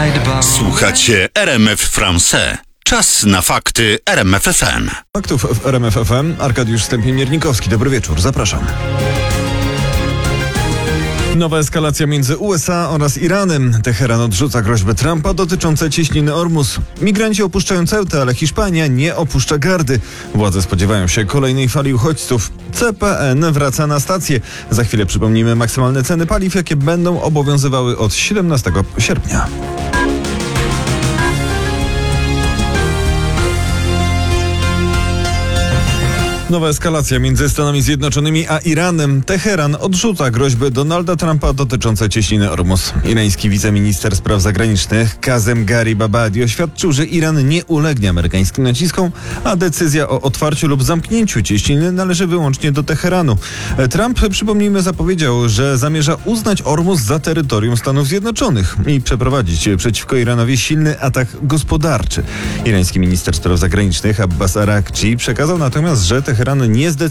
Słuchacie RMF Français. Czas na fakty RMF FM. Faktów w RMF FM. Arkadiusz Stępień-Miernikowski. Dobry wieczór, zapraszam. Nowa eskalacja między USA oraz Iranem. Teheran odrzuca groźby Trumpa dotyczące cieśniny Ormus. Migranci opuszczają Ceutę, ale Hiszpania nie opuszcza gardy. Władze spodziewają się kolejnej fali uchodźców. CPN wraca na stację. Za chwilę przypomnimy maksymalne ceny paliw, jakie będą obowiązywały od 17 sierpnia. Nowa eskalacja między Stanami Zjednoczonymi a Iranem. Teheran odrzuca groźby Donalda Trumpa dotyczące cieśniny Ormus. Irański wiceminister spraw zagranicznych Kazem Garibabadi oświadczył, że Iran nie ulegnie amerykańskim naciskom, a decyzja o otwarciu lub zamknięciu cieśniny należy wyłącznie do Teheranu. Trump, przypomnijmy, zapowiedział, że zamierza uznać Ormus za terytorium Stanów Zjednoczonych i przeprowadzić przeciwko Iranowi silny atak gospodarczy. Irański minister spraw zagranicznych Abbas Araghchi przekazał natomiast, że Teheran nie zdecyduje